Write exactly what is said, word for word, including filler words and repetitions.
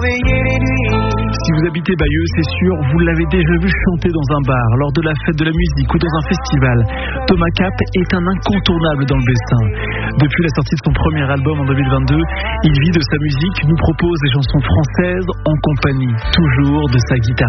Si vous habitez Bayeux, c'est sûr, vous l'avez déjà vu chanter dans un bar, lors de la fête de la musique ou dans un festival. Thomas Cap est un incontournable dans le Bessin. Depuis la sortie de son premier album en deux mille vingt-deux, il vit de sa musique, nous propose des chansons françaises en compagnie, toujours de sa guitare.